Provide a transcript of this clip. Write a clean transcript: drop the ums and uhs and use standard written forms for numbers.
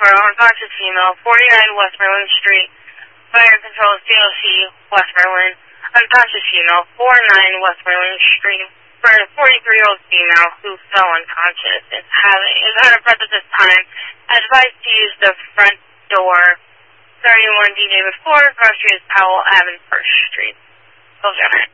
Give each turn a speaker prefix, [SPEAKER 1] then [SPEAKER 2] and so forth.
[SPEAKER 1] for unconscious female, 49 Westmoreland Street, fire control COC, Westmoreland. Unconscious female, 49 Westmoreland Street, for a 43-year-old female who fell unconscious is out of breath at this time. Advised to use the front door, 31 DJ before, Cross Street, Powell Avenue, 1st Street. Those are it.